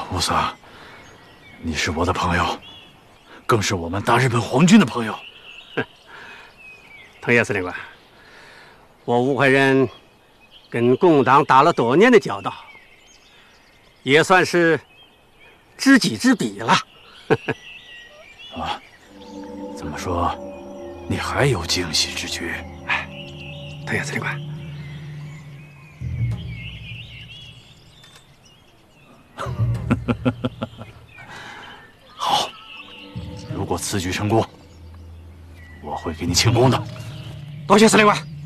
吴桑，你是我的朋友，更是我们大日本皇军的朋友。 藤野司令官，我吴怀仁跟共党打了多年的交道，也算是知己知彼了。 啊，这么说，你还有惊喜之举？ 哎，藤野司令官。 好，如果此举成功，我会给你庆功的。 多谢司令官。